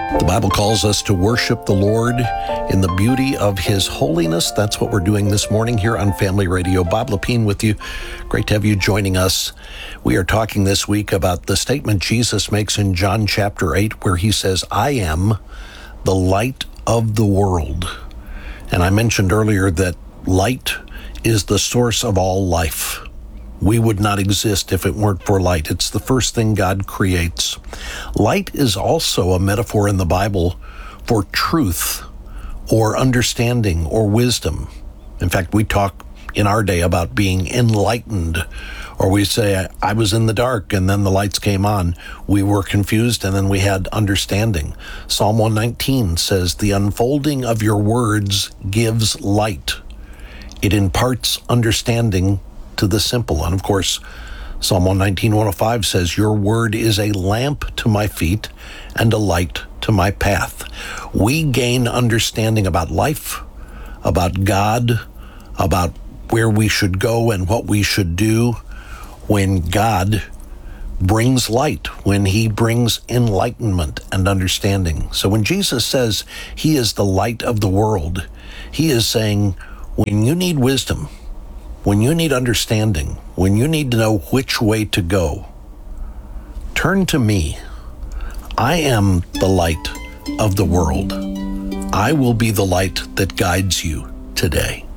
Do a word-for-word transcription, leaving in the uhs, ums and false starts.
The Bible calls us to worship the Lord in the beauty of His holiness. That's what we're doing this morning here on Family Radio. Bob Lepine with you. Great to have you joining us. We are talking this week about the statement Jesus makes in John chapter eight, where He says, I am the light of the world. And I mentioned earlier that light is the source of all life. We would not exist if it weren't for light. It's the first thing God creates. Light is also a metaphor in the Bible for truth or understanding or wisdom. In fact, we talk in our day about being enlightened, or we say, I was in the dark and then the lights came on. We were confused and then we had understanding. Psalm one nineteen says, the unfolding of your words gives light. It imparts understanding to the simple. And of course, Psalm one nineteen, one oh five says, your word is a lamp to my feet and a light to my path. We gain understanding about life, about God, about where we should go and what we should do when God brings light, when He brings enlightenment and understanding. So when Jesus says He is the light of the world, He is saying, when you need wisdom, when you need understanding, when you need to know which way to go, turn to me. I am the light of the world. I will be the light that guides you today.